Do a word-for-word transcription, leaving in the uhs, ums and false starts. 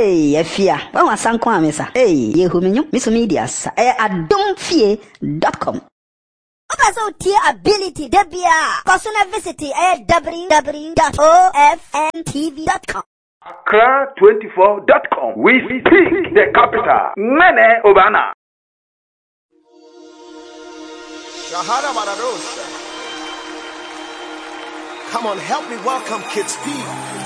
Hey, Efia. When was Sanko Amesa? Hey, Yehuminyo, Miss Medias. Eh, adomfie dot com. Also, tier ability, Debia. Cosuna visit at w w w dot o f n t v dot com. Accra twenty-four dot com. We speak the capital. Nene Obana. Shahada Baradosha. Come on, help me welcome Kids P.